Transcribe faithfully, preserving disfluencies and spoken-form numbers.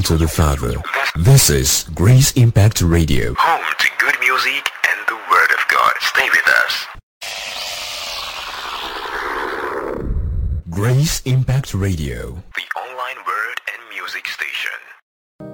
Son to the Father. This is Grace Impact Radio. Home to good music and the Word of God. Stay with us. Grace Impact Radio. The